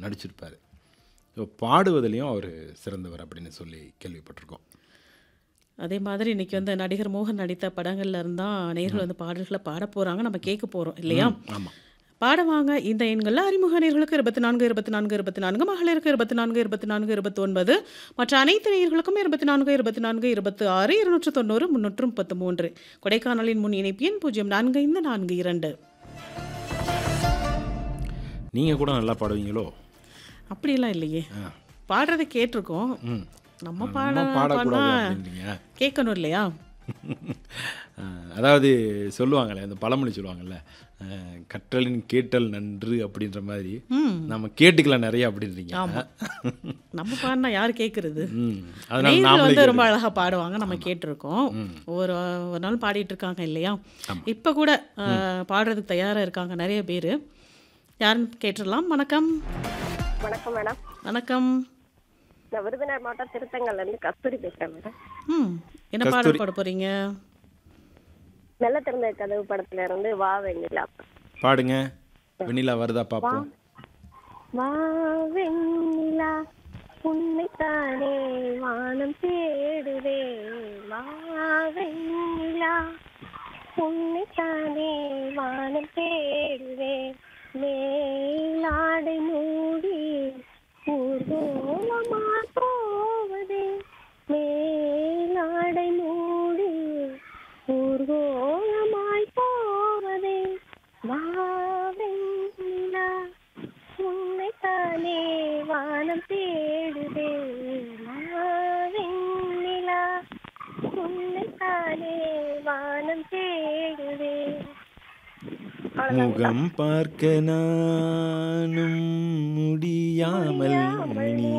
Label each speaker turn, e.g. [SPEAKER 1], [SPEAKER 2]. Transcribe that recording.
[SPEAKER 1] நடிச்சிருப்பார். ஸோ பாடுவதிலையும் அவர் சிறந்தவர் அப்படின்னு சொல்லி கேள்விப்பட்டிருக்கோம்.
[SPEAKER 2] அதே மாதிரி இன்னைக்கு வந்து நடிகர் மோகன் நடித்த படங்கள்ல இருந்தா நேயர்கள் வந்து பாடல்களை பாட போறாங்க. நம்ம கேட்க போறோம் இல்லையா?
[SPEAKER 1] ஆமாம்.
[SPEAKER 2] பாடவாங்க இந்த எண்கள்ல அறிமுக நேயர்களுக்கு 24 24 24, மகளிருக்கு 24 24 29, மற்ற அனைத்து நேயர்களுக்கும் 24 24 26 290 333. கொடைக்கானலின் முன் இணைப்பு எண் 045442.
[SPEAKER 1] நீங்கள் கூட நல்லா பாடுவீங்களோ?
[SPEAKER 2] அப்படிலாம் இல்லையே. பாடுறதை கேட்டிருக்கோம்.
[SPEAKER 1] ம்
[SPEAKER 2] நம்ம
[SPEAKER 1] நம்ம பாடக்கூடாது அப்படின்றீங்க.
[SPEAKER 2] கேட்கணும் இல்லையா?
[SPEAKER 1] அதாவது சொல்லுவாங்கள்ல, இந்த பழமொழி சொல்லுவாங்கள்ல, கற்றலின் கேட்டல் நன்று அப்படின்ற மாதிரி
[SPEAKER 2] ம்
[SPEAKER 1] நம்ம கேட்டுக்கலாம் நிறைய அப்படின்றீங்க.
[SPEAKER 2] ஆமா. நம்ம பாடினா யார் கேட்கறது?
[SPEAKER 1] அதனால
[SPEAKER 2] நேயர்கள்
[SPEAKER 1] நாமளே
[SPEAKER 2] வந்து ரொம்ப
[SPEAKER 1] கேட்டுக்கலாம்.
[SPEAKER 2] அழகா பாடுவாங்க. நம்ம கேட்டிருக்கோம். ஒரு ஒரு நாள் பாடிட்டு இருக்காங்க இல்லையா?
[SPEAKER 1] ஆமா.
[SPEAKER 2] இப்ப கூட பாடுறதுக்கு தயாரா இருக்காங்க நிறைய பேரு. யாருன்னு கேட்டுடலாம். வணக்கம்.
[SPEAKER 3] வணக்கம் மேடம்.
[SPEAKER 2] வணக்கம்.
[SPEAKER 3] நான் விருதுநகர் மாவட்டம் திருத்தங்கல்ல இருந்து கஸ்தூரி பேசுறேன் மேடம்.
[SPEAKER 2] ம் என்ன
[SPEAKER 1] கஸ்தூரி.
[SPEAKER 2] பாடல் பாட போறீங்க?
[SPEAKER 3] மெல்ல திறந்த கதவு படத்துல இருந்து வா வெண்ணிலா.
[SPEAKER 1] பாடுங்க. வெண்ணிலா வருதா பார்ப்போம்.
[SPEAKER 3] வா வெண்ணிலா உன்னைத்தானே வானம் தேடுவே, வா வெண்ணிலா உன்னைத்தானே வானம் தேடுவே, மேலாடை மூடி ஊர்வலமா போவதே, மேலாடை மூடி ஊர்வலமாய் போவதே, வா வெண்ணிலா உன்னைத்தானே வானம் தேடுதே, வா வெண்ணிலா உன்னைத்தானே வானம் தேடுதே.
[SPEAKER 1] முகம் பார்க்க நானும் முடியாமல் நீ